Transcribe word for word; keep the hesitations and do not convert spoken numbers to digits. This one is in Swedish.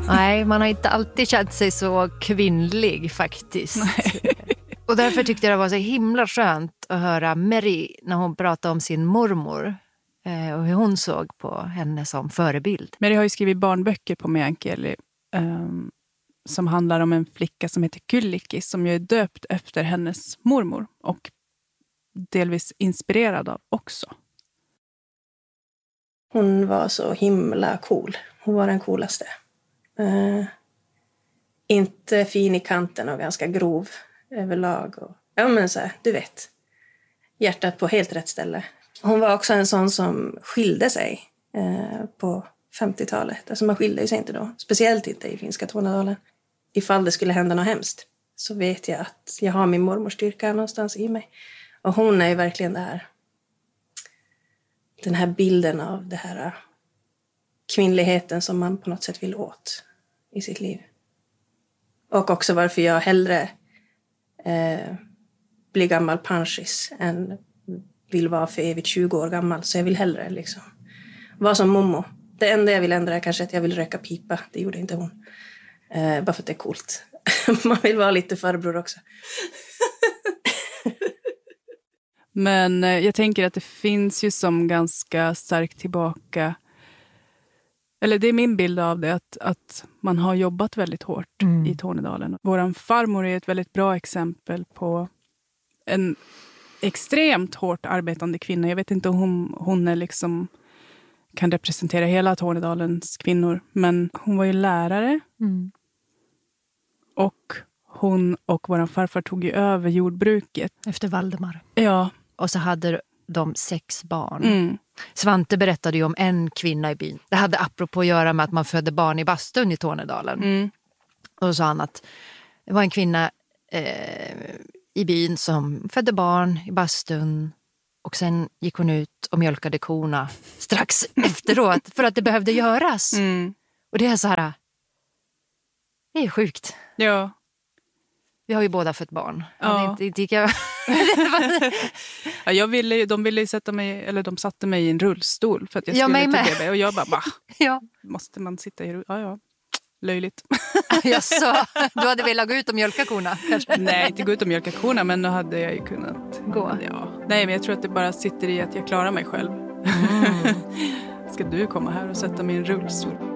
Nej, man har inte alltid känt sig så kvinnlig faktiskt. Nej. Och därför tyckte jag det var så himla skönt att höra Mary när hon pratade om sin mormor. Och hur hon såg på henne som förebild. Mary har ju skrivit barnböcker på Meänkieli. Um, som handlar om en flicka som heter Kyllikki. Som ju är döpt efter hennes mormor. Och delvis inspirerad av också. Hon var så himla cool. Hon var den coolaste. Uh, inte fin i kanten och ganska grov överlag. Och, ja men så här, du vet. Hjärtat på helt rätt ställe. Hon var också en sån som skilde sig uh, på femtiotalet. Alltså man skilde sig inte då. Speciellt inte i finska Tornedalen. Ifall det skulle hända något hemskt. Så vet jag att jag har min mormors styrka någonstans i mig. Och hon är ju verkligen det här. Den här bilden av det här kvinnligheten som man på något sätt vill åt i sitt liv. Och också varför jag hellre eh, blir gammal panschis än vill vara för evigt tjugo år gammal. Så jag vill hellre liksom vara som Momo. Det enda jag vill ändra är kanske att jag vill röka pipa. Det gjorde inte hon. Eh, bara för att det är coolt. Man vill vara lite farbror också. Men jag tänker att det finns ju som ganska starkt tillbaka. Eller det är min bild av det. Att, att man har jobbat väldigt hårt mm. i Tornedalen. Våran farmor är ett väldigt bra exempel på en extremt hårt arbetande kvinna. Jag vet inte om hon, hon är liksom kan representera hela Tornedalens kvinnor. Men hon var ju lärare. Mm. Och hon och våran farfar tog ju över jordbruket. Efter Valdemar. Ja. Och så hade de sex barn. Mm. Svante berättade ju om en kvinna i byn. Det hade apropå att göra med att man födde barn i bastun i Tornedalen. Mm. Och då sa han att det var en kvinna eh, i byn som födde barn i bastun. Och sen gick hon ut och mjölkade korna strax efteråt. För att det behövde göras. Mm. Och det är så här. Det är sjukt. Ja. Vi har ju båda fått barn. Ja. Det, det, det, ja, jag ville, de ville sätta mig, eller de satte mig i en rullstol för att jag skulle jag till B B. Och jag bara, va? Ja. Måste man sitta i rullstol? Ja, ja. Löjligt. Jag sa, du hade velat gå ut och mjölka korna kanske? Nej, inte gå ut och mjölka korna, men då hade jag ju kunnat gå. Ja. Nej, men jag tror att det bara sitter i att jag klarar mig själv. Mm. Ska du komma här och sätta mig i en rullstol?